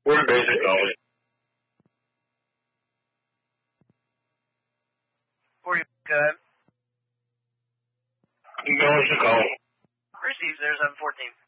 We're in basic college. 40, go ahead. Acknowledge the call. Received 0714.